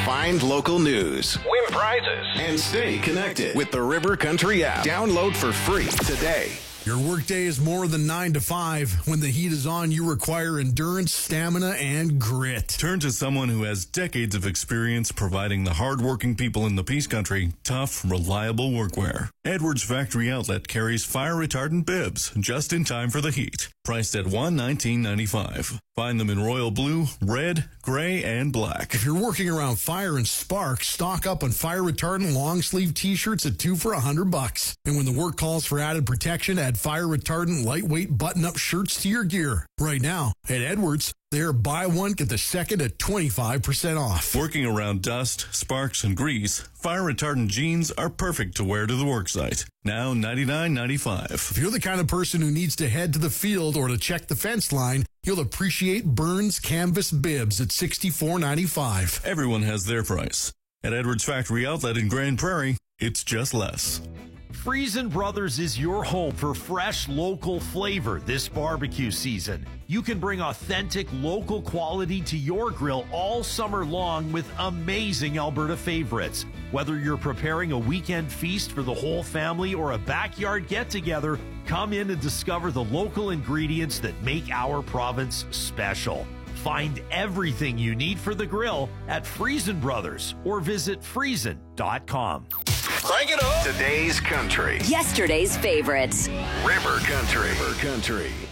Find local news, win prizes, and stay connected with the River Country app. Download for free today. Your workday is more than 9 to 5. When the heat is on, you require endurance, stamina, and grit. Turn to someone who has decades of experience providing the hardworking people in the Peace Country tough, reliable workwear. Edwards Factory Outlet carries fire-retardant bibs just in time for the heat. Priced at $119.95. Find them in royal blue, red, gray, and black. If you're working around fire and sparks, stock up on fire-retardant long-sleeve T-shirts at 2 for $100. And when the work calls for added protection, add fire-retardant lightweight button-up shirts to your gear. Right now, at Edwards, they're buy one, get the second at 25% off. Working around dust, sparks, and grease, fire-retardant jeans are perfect to wear to the work site. Now $99.95. If you're the kind of person who needs to head to the field or to check the fence line, you'll appreciate Burns Canvas Bibs at $64.95. Everyone has their price. At Edwards Factory Outlet in Grand Prairie, it's just less. Friesen Brothers is your home for fresh local flavor this barbecue season. You can bring authentic local quality to your grill all summer long with amazing Alberta favorites. Whether you're preparing a weekend feast for the whole family or a backyard get-together, come in and discover the local ingredients that make our province special. Find everything you need for the grill at Friesen Brothers or visit friesen.com. Crank it up. Today's country. Yesterday's favorites. River Country. River Country.